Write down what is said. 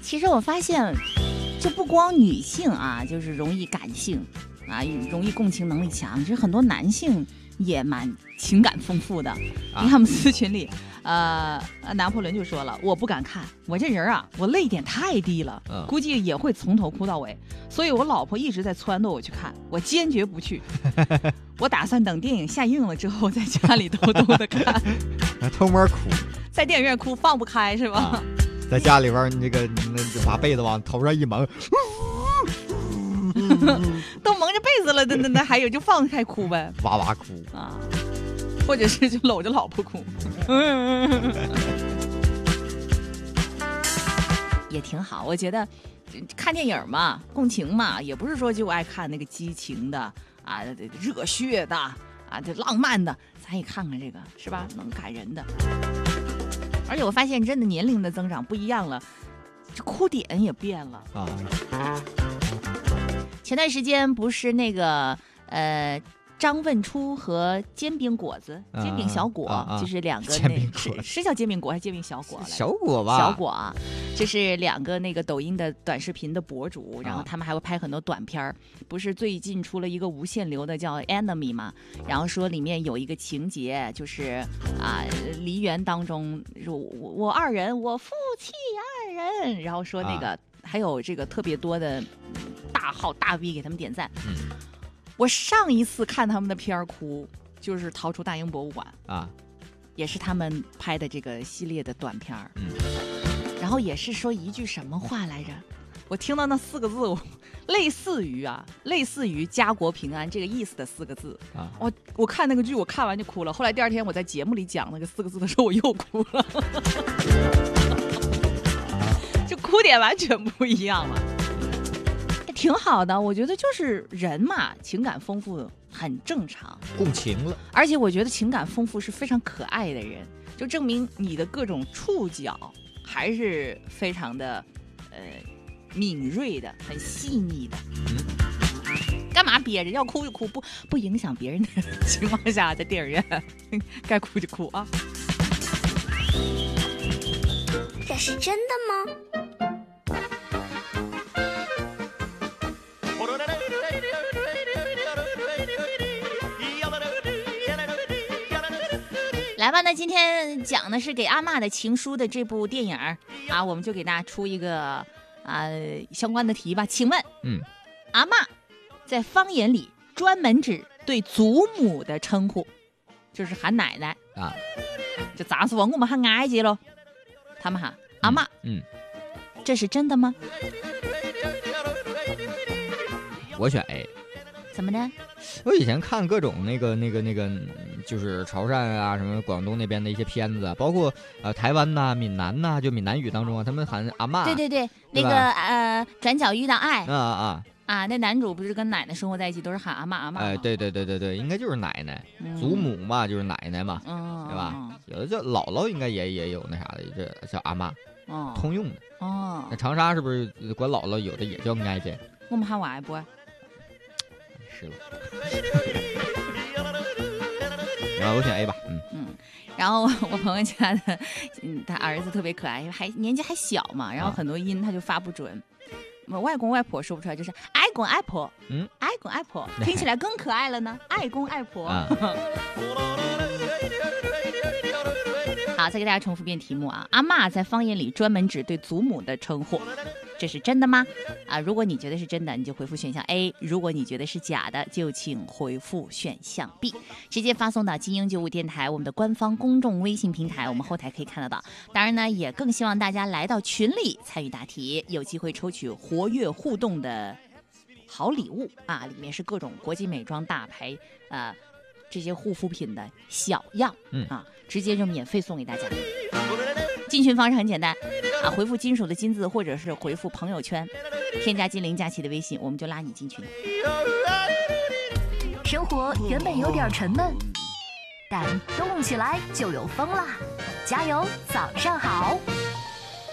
其实我发现，就不光女性啊，就是容易感性啊，容易共情能力强，其实很多男性也蛮情感丰富的。你看我们私群里，拿破仑就说了，我不敢看，我这人啊，我泪点太低了，估计也会从头哭到尾。所以我老婆一直在撺掇我去看，我坚决不去。我打算等电影下映了之后，在家里偷偷的看， 偷摸哭， 在电影院哭放不开是吧？ 在家里边你把被子往头上一蒙， 都蒙着被子了，那还有就放开哭呗， 哇哇哭啊，或者是就搂着老婆哭，也挺好。我觉得看电影嘛，共情嘛，也不是说就爱看那个激情的啊、热血的啊、这浪漫的，咱也看看这个是吧？能感人的。而且我发现，真的年龄的增长不一样了，这哭点也变了啊。前段时间不是那个张问初和煎饼果子、煎饼小果，就是两个是叫煎饼果还是煎饼小果？ 小果吧， 小果啊，这是两个那个抖音的短视频的博主，然后他们还会拍很多短片不是最近出了一个无限流的叫 Enemy 嘛，然后说里面有一个情节就是梨园当中我二人，我夫妻二人，然后说那个还有这个特别多的大号大 V 给他们点赞。我上一次看他们的片哭，就是《逃出大英博物馆》也是他们拍的这个系列的短片然后也是说一句什么话来着？我听到那4个字，类似于家国平安这个意思的4个字我看那个剧，我看完就哭了。后来第二天我在节目里讲那个4个字的时候，我又哭了，就哭点完全不一样了。挺好的，我觉得就是人嘛，情感丰富很正常， 共情了。 而且我觉得情感丰富是非常可爱的人，就证明你的各种触角还是非常的敏锐的，很细腻的。干嘛憋着？要哭就哭，不影响别人的情况下，在电影院该哭就哭啊。 这是真的吗？ 来吧，那今天讲的是给阿嬷的情书的这部电影我们就给大家出一个相关的题吧。请问，阿嬷在方言里专门指对祖母的称呼，就是喊奶奶就咋说我们喊阿姐咯，他们喊阿嬷。这是真的吗？ 我选 A。 怎么的？ 我以前看各种那个，就是潮汕啊，什么广东那边的一些片子，包括台湾呐、闽南呐，就闽南语当中他们喊阿嬷。 对，那个转角遇到爱那男主不是跟奶奶生活在一起，都是喊阿嬷阿嬷。 对，应该就是奶奶，祖母嘛，就是奶奶嘛，对吧？有的叫姥姥，应该也有那啥的，这叫阿嬷，通用的。那长沙是不是管姥姥有的也叫爱姐？ 我们喊外婆。 是了，然后我选 A 吧。 然后我朋友家的，他儿子特别可爱，年纪还小嘛，然后很多音他就发不准。我外公外婆说不出来，就是爱公爱婆，爱公爱婆，听起来更可爱了呢，爱公爱婆。好，再给大家重复遍题目阿嬷在方言里专门指对祖母的称呼，这是真的吗？如果你觉得是真的，你就回复选项 A； 如果你觉得是假的，就请回复选项 B， 直接发送到精英95电台我们的官方公众微信平台，我们后台可以看得到。当然呢，也更希望大家来到群里参与答题，有机会抽取活跃互动的好礼物里面是各种国际美妆大牌这些护肤品的小样直接就免费送给大家。进群方式很简单回复金属的金字，或者是回复朋友圈添加金陵佳期的微信，我们就拉你进群。 生活原本有点沉闷，但动起来就有风啦！加油，早上好。